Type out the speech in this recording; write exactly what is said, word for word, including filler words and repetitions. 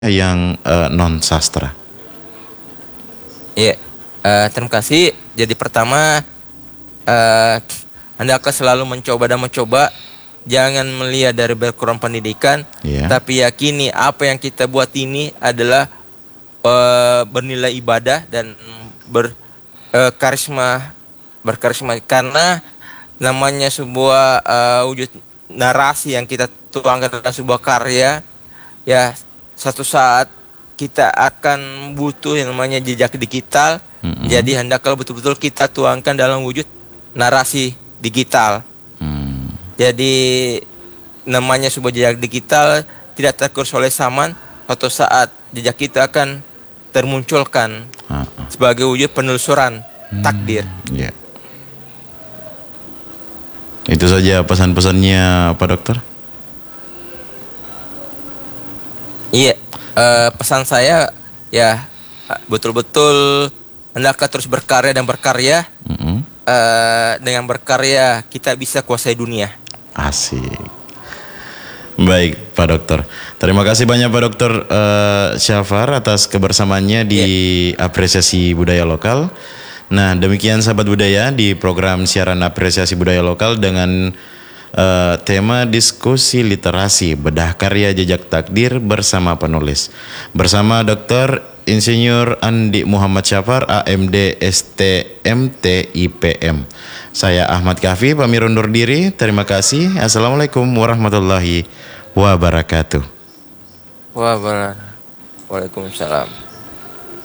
yang uh, non sastra. Iya, uh, terima kasih. Jadi pertama, uh, hendaklah selalu mencoba dan mencoba. Jangan melihat dari background pendidikan, yeah. tapi yakini apa yang kita buat ini adalah uh, bernilai ibadah dan berkarisma, uh, berkarisma. Karena namanya sebuah uh, wujud narasi yang kita tuangkan dalam sebuah karya, ya satu saat kita akan butuh yang namanya jejak digital. Mm-hmm. Jadi hendaklah betul-betul kita tuangkan dalam wujud narasi digital. Mm. Jadi namanya sebuah jejak digital tidak terkurus oleh zaman. Suatu saat jejak kita akan termunculkan uh-uh. sebagai wujud penelusuran mm. takdir. Yeah. Itu saja pesan-pesannya Pak Dokter. Iya, uh, pesan saya ya betul-betul hendaklah terus berkarya dan berkarya. Mm-hmm. uh, dengan berkarya kita bisa kuasai dunia. Asik. Baik Pak Dokter, terima kasih banyak Pak Dokter uh, Syafar atas kebersamaannya di yeah. Apresiasi Budaya Lokal. Nah demikian sahabat budaya di program siaran Apresiasi Budaya Lokal dengan Uh, tema diskusi literasi bedah karya jejak takdir bersama penulis bersama Dokter Insinyur Andi Muhammad Syafar A M D S T M T I P M. Saya Ahmad Kahfi pamit undur diri. Terima kasih. Assalamualaikum warahmatullahi wabarakatuh. Waalaikumsalam.